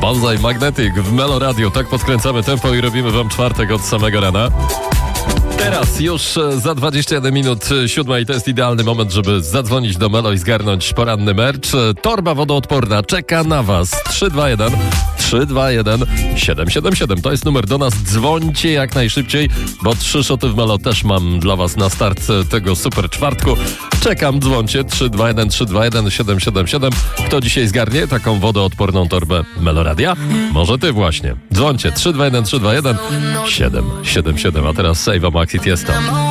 Banzai Magnetic w Melo Radio. Tak podkręcamy tempo i robimy wam czwartek od samego rana. Teraz już za 21 minut 7 i to jest idealny moment, żeby zadzwonić do Melo i zgarnąć poranny merch. Torba wodoodporna czeka na was. 321 777. To jest numer do nas. Dzwońcie jak najszybciej, bo 3 szoty w Melo też mam dla was na start tego super czwartku. Czekam, dzwońcie 321 777. Kto dzisiaj zgarnie taką wodoodporną torbę Melo Radia? Może ty właśnie. Dzwońcie 321 777. A teraz Save a Maxi Tiesto.